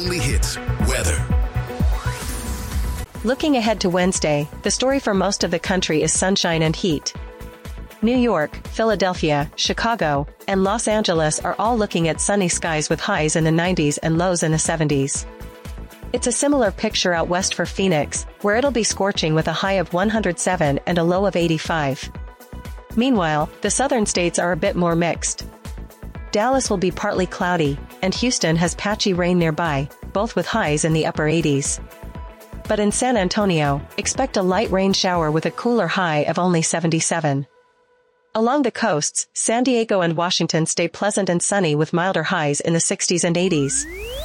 only hits, weather. Looking ahead to Wednesday, the story for most of the country is sunshine and heat. New York, Philadelphia, Chicago, and Los Angeles are all looking at sunny skies with highs in the 90s and lows in the 70s. It's a similar picture out west for Phoenix, where it'll be scorching with a high of 107 and a low of 85. Meanwhile, the southern states are a bit more mixed. Dallas will be partly cloudy, and Houston has patchy rain nearby, both with highs in the upper 80s. But in San Antonio, expect a light rain shower with a cooler high of only 77. Along the coasts, San Diego and Washington stay pleasant and sunny with milder highs in the 60s and 80s.